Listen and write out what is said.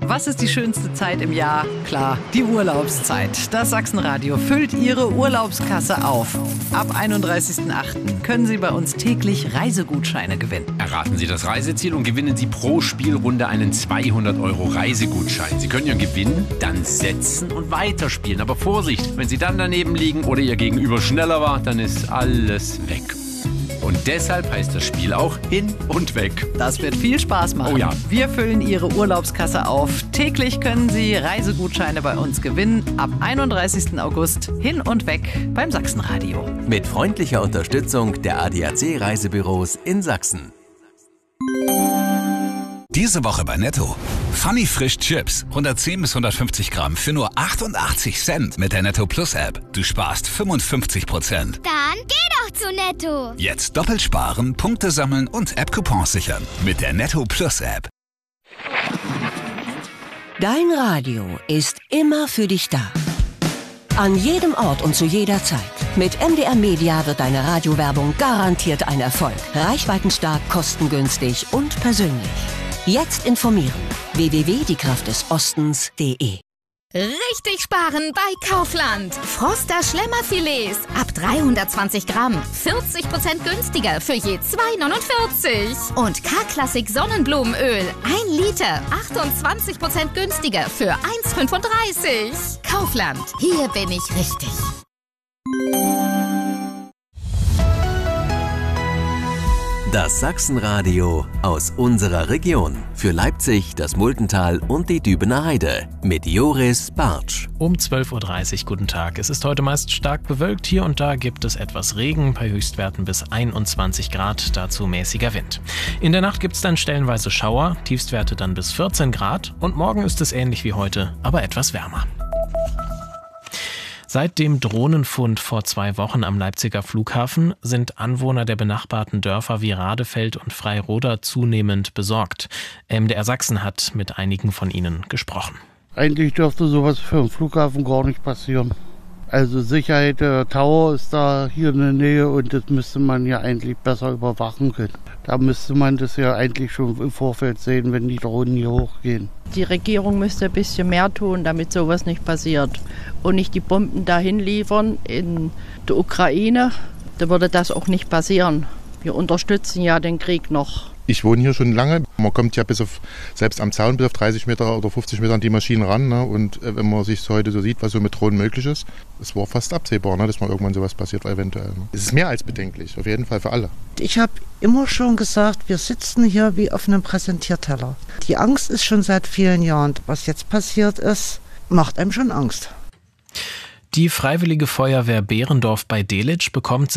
Was ist die schönste Zeit im Jahr? Klar, die Urlaubszeit. Das Sachsenradio füllt Ihre Urlaubskasse auf. Ab 31.08. können Sie bei uns täglich Reisegutscheine gewinnen. Erraten Sie das Reiseziel und gewinnen Sie pro Spielrunde einen 200 € Reisegutschein. Sie können Ihren Gewinn dann setzen und weiterspielen. Aber Vorsicht, wenn Sie dann daneben liegen oder Ihr Gegenüber schneller war, dann ist alles weg. Und deshalb heißt das Spiel auch Hin und Weg. Das wird viel Spaß machen. Oh ja. Wir füllen Ihre Urlaubskasse auf. Täglich können Sie Reisegutscheine bei uns gewinnen. Ab 31. August Hin und Weg beim Sachsenradio. Mit freundlicher Unterstützung der ADAC Reisebüros in Sachsen. Diese Woche bei Netto. Funny Frisch Chips, 110 bis 150 Gramm für nur 88 Cent mit der Netto Plus App. Du sparst 55%. Dann geh doch zu Netto. Jetzt doppelt sparen, Punkte sammeln und App-Coupons sichern mit der Netto Plus App. Dein Radio ist immer für dich da. An jedem Ort und zu jeder Zeit. Mit MDR Media wird deine Radiowerbung garantiert ein Erfolg. Reichweitenstark, kostengünstig und persönlich. Jetzt informieren. www.diekraftdesostens.de. Richtig sparen bei Kaufland. Froster Schlemmerfilets ab 320 Gramm. 40% günstiger für je 2,49. Und K-Klassik Sonnenblumenöl 1 Liter. 28% günstiger für 1,35. Kaufland. Hier bin ich richtig. Das Sachsenradio aus unserer Region. Für Leipzig, das Multental und die Dübener Heide. Mit Joris Bartsch. Um 12.30 Uhr, guten Tag. Es ist heute meist stark bewölkt. Hier und da gibt es etwas Regen, bei Höchstwerten bis 21 Grad, dazu mäßiger Wind. In der Nacht gibt es dann stellenweise Schauer, Tiefstwerte dann bis 14 Grad. Und morgen ist es ähnlich wie heute, aber etwas wärmer. Seit dem Drohnenfund vor 2 Wochen am Leipziger Flughafen sind Anwohner der benachbarten Dörfer wie Radefeld und Freiroda zunehmend besorgt. MDR Sachsen hat mit einigen von ihnen gesprochen. Eigentlich dürfte sowas für einen Flughafen gar nicht passieren. Also Sicherheit, der Tower ist da hier in der Nähe und das müsste man ja eigentlich besser überwachen können. Da müsste man das ja eigentlich schon im Vorfeld sehen, wenn die Drohnen hier hochgehen. Die Regierung müsste ein bisschen mehr tun, damit sowas nicht passiert. Und nicht die Bomben dahin liefern in der Ukraine. Da würde das auch nicht passieren. Wir unterstützen ja den Krieg noch. Ich wohne hier schon lange. Man kommt ja selbst am Zaun bis auf 30 Meter oder 50 Meter an die Maschinen ran. Ne? Und wenn man sich heute so sieht, was so mit Drohnen möglich ist, es war fast absehbar, ne? Dass mal irgendwann sowas passiert eventuell. Ne? Es ist mehr als bedenklich, auf jeden Fall für alle. Ich habe immer schon gesagt, wir sitzen hier wie auf einem Präsentierteller. Die Angst ist schon seit vielen Jahren. Was jetzt passiert ist, macht einem schon Angst. Die Freiwillige Feuerwehr Behrendorf bei Delitzsch bekommt